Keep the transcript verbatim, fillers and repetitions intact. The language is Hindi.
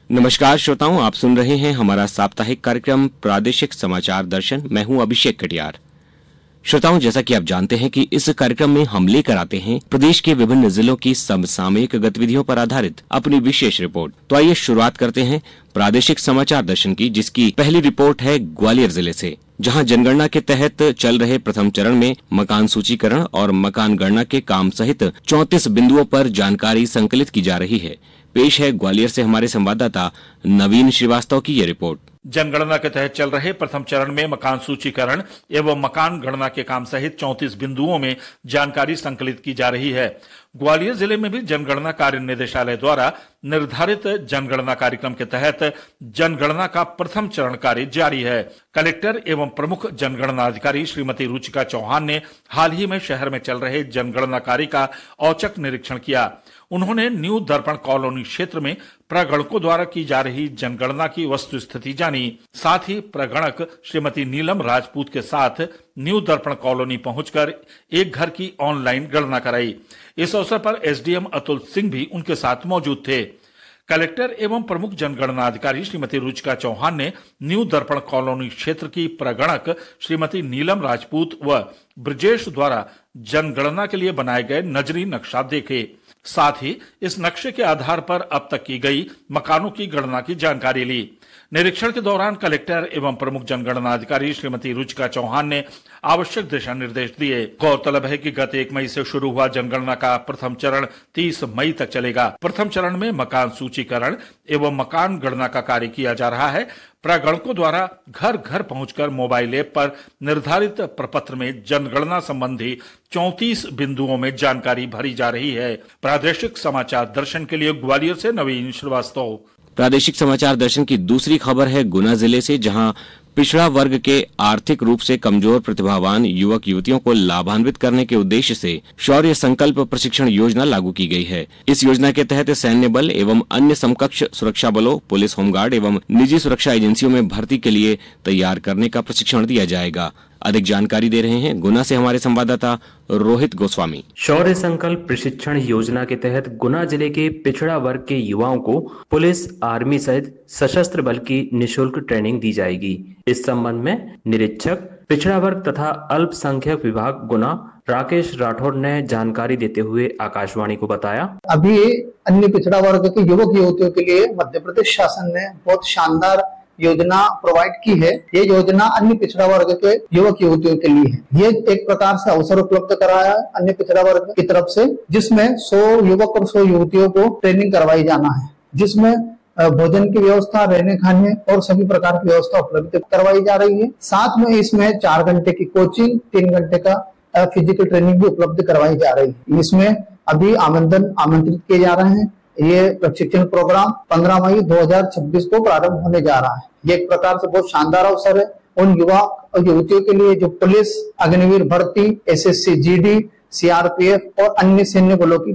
नमस्कार श्रोताओं, आप सुन रहे हैं हमारा साप्ताहिक कार्यक्रम प्रादेशिक समाचार दर्शन। मैं हूं अभिषेक कटियार। श्रोताओं, जैसा कि आप जानते हैं कि इस कार्यक्रम में हम लेकर आते हैं प्रदेश के विभिन्न जिलों की समसामयिक गतिविधियों पर आधारित अपनी विशेष रिपोर्ट। तो आइए शुरुआत करते हैं प्रादेशिक समाचार दर्शन की, जिसकी पहली रिपोर्ट है ग्वालियर जिले से, जहां जनगणना के तहत चल रहे प्रथम चरण में मकान सूचीकरण और मकान गणना के काम सहित चौंतीस बिंदुओं पर जानकारी संकलित की जा रही है। पेश है ग्वालियर से हमारे संवाददाता नवीन श्रीवास्तव की ये रिपोर्ट। जनगणना के तहत चल रहे प्रथम चरण में मकान सूचीकरण एवं मकान गणना के काम सहित चौंतीस बिंदुओं में जानकारी संकलित की जा रही है। ग्वालियर जिले में भी जनगणना कार्य निदेशालय द्वारा निर्धारित जनगणना कार्यक्रम के तहत जनगणना का प्रथम चरण कार्य जारी है। कलेक्टर एवं प्रमुख जनगणना अधिकारी श्रीमती रुचिका चौहान ने हाल ही में शहर में चल रहे जनगणना कार्य का औचक निरीक्षण किया। उन्होंने न्यू दर्पण कॉलोनी क्षेत्र में प्रगणकों द्वारा की जा रही जनगणना की वस्तु स्थिति जानी। साथ ही प्रगणक श्रीमती नीलम राजपूत के साथ न्यू दर्पण कॉलोनी पहुंचकर एक घर की ऑनलाइन गणना कराई। इस अवसर पर एसडीएम अतुल सिंह भी उनके साथ मौजूद थे। कलेक्टर एवं प्रमुख जनगणना अधिकारी श्रीमती रुचिका चौहान ने न्यू दर्पण कॉलोनी क्षेत्र की प्रगणक श्रीमती नीलम राजपूत व ब्रजेश द्वारा जनगणना के लिए बनाए गए नजरी नक्शा देखे। साथ ही इस नक्शे के आधार पर अब तक की गई मकानों की गणना की जानकारी ली। निरीक्षण के दौरान कलेक्टर एवं प्रमुख जनगणना अधिकारी श्रीमती रुचिका चौहान ने आवश्यक दिशा निर्देश दिए। गौरतलब है कि गत एक मई से शुरू हुआ जनगणना का प्रथम चरण तीस मई तक चलेगा। प्रथम चरण में मकान सूचीकरण एवं मकान गणना का कार्य किया जा रहा है। प्रगणकों द्वारा घर घर पहुंचकर मोबाइल ऐप पर निर्धारित प्रपत्र में जनगणना संबंधी चौंतीस बिंदुओं में जानकारी भरी जा रही है। प्रादेशिक समाचार दर्शन के लिए ग्वालियर से नवीन श्रीवास्तव। प्रादेशिक समाचार दर्शन की दूसरी खबर है गुना जिले से, जहां पिछड़ा वर्ग के आर्थिक रूप से कमजोर प्रतिभावान युवक युवतियों को लाभान्वित करने के उद्देश्य से शौर्य संकल्प प्रशिक्षण योजना लागू की गई है। इस योजना के तहत सैन्य बल एवं अन्य समकक्ष सुरक्षा बलों, पुलिस, होमगार्ड एवं निजी सुरक्षा एजेंसियों में भर्ती के लिए तैयार करने का प्रशिक्षण दिया जाएगा। अधिक जानकारी दे रहे हैं गुना से हमारे संवाददाता रोहित गोस्वामी। शौर्य संकल्प प्रशिक्षण योजना के तहत गुना जिले के पिछड़ा वर्ग के युवाओं को पुलिस, आर्मी सहित सशस्त्र बल की निशुल्क ट्रेनिंग दी जाएगी। इस संबंध में निरीक्षक पिछड़ा वर्ग तथा अल्पसंख्यक विभाग गुना राकेश राठौड़ ने जानकारी देते हुए आकाशवाणी को बताया। अभी अन्य पिछड़ा वर्ग के युवक युवतियों के लिए मध्य प्रदेश शासन ने बहुत शानदार योजना प्रोवाइड की है। ये योजना अन्य पिछड़ा वर्ग के युवक युवतियों के लिए है। ये एक प्रकार से अवसर उपलब्ध कराया है अन्य पिछड़ा वर्ग की तरफ से, जिसमें सौ युवक और सौ युवतियों को ट्रेनिंग करवाई जाना है, जिसमें भोजन की व्यवस्था, रहने खाने और सभी प्रकार की व्यवस्था उपलब्ध करवाई जा रही है। साथ में इसमें चार घंटे की कोचिंग, तीन घंटे का फिजिकल ट्रेनिंग भी उपलब्ध करवाई जा रही है। इसमें अभी आमंत्रण आमंत्रित किए जा रहे हैं। ये प्रशिक्षण प्रोग्राम पंद्रह मई दो हज़ार छब्बीस को प्रारंभ होने जा रहा है। ये एक प्रकार से बहुत शानदार अवसर है उन युवा और युवतियों के लिए जो पुलिस, अग्निवीर भर्ती, एसएससी जीडी, सीआरपीएफ और अन्य सैन्य बलों की